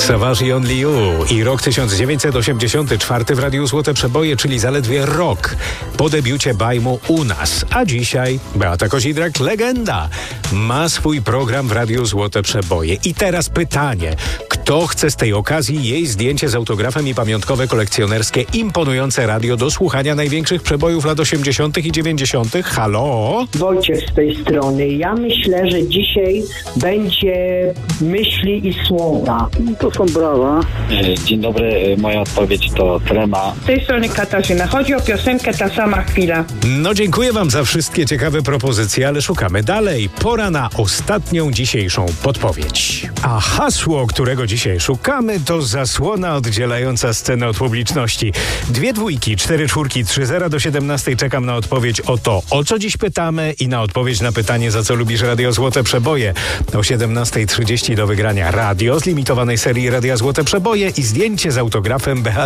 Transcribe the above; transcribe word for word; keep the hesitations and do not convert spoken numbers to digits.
Savage Only You i rok tysiąc dziewięćset osiemdziesiąty czwarty w Radiu Złote Przeboje, czyli zaledwie rok po debiucie Bajmu u nas. A dzisiaj Beata Kozidrak, legenda, ma swój program w Radiu Złote Przeboje. I teraz pytanie, kto chce z tej okazji jej zdjęcie z autografem i pamiątkowe kolekcjonerskie imponujące radio do słuchania największych przebojów lat osiemdziesiątych i dziewięćdziesiątych? Halo? Wojciech z tej strony. Ja myślę, że dzisiaj będzie myśli i słowa. To są brawa. Dzień dobry, moja odpowiedź to Trema. Z tej strony Katarzyna. Chodzi o piosenkę Ta sama chwila. No dziękuję wam za wszystkie ciekawe propozycje, ale szukamy dalej. Pora na ostatnią dzisiejszą podpowiedź. A hasło, którego dzisiaj szukamy, to zasłona oddzielająca scenę od publiczności. Dwie dwójki, cztery czwórki, trzy zera do siedemnastej. Czekam na odpowiedź o to, o co dziś pytamy i na odpowiedź na pytanie, za co lubisz Radio Złote Przeboje. O siedemnastej trzydzieści do wygrania radio z limitowanej serii Radia Złote Przeboje i zdjęcie z autografem Beaty